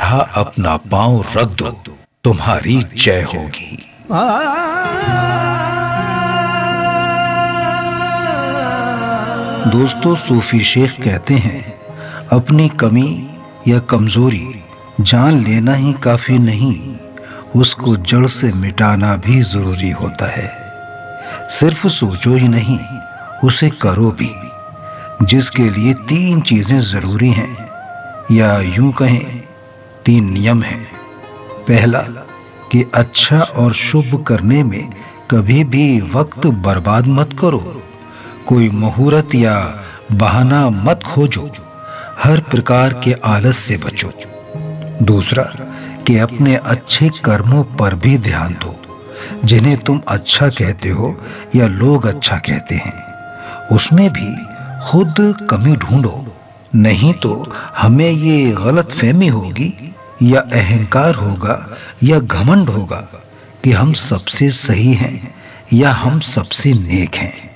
यहाँ अपना पांव रख दो, तुम्हारी जय होगी। दोस्तों, सूफी शेख कहते हैं, अपनी कमी या कमजोरी जान लेना ही काफी नहीं, उसको जड़ से मिटाना भी जरूरी होता है। सिर्फ सोचो ही नहीं, उसे करो भी, जिसके लिए 3 चीजें जरूरी हैं, या यूं कहें 3 नियम हैं। पहला कि अच्छा और शुभ करने में कभी भी वक्त बर्बाद मत करो, कोई मुहूर्त या बहाना मत खोजो, हर प्रकार के आलस से बचो। दूसरा कि अपने अच्छे कर्मों पर भी ध्यान दो, जिन्हें तुम अच्छा कहते हो या लोग अच्छा कहते हैं, उसमें भी खुद कमी ढूंढो, नहीं तो हमें ये गलत फहमी होगी या अहंकार होगा या घमंड होगा कि हम सबसे सही हैं या हम सबसे नेक हैं।